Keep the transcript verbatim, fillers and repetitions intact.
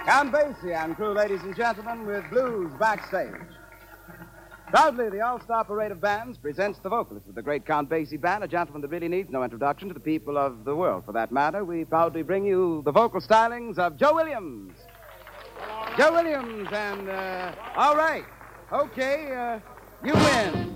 Count Basie and crew, ladies and gentlemen, with Blues Backstage. Proudly, the All-Star Parade of Bands presents the vocalist of the great Count Basie Band, a gentleman that really needs no introduction to the people of the world. For that matter, we proudly bring you the vocal stylings of Joe Williams. Joe Williams, and, uh, all right. Okay, uh, you win.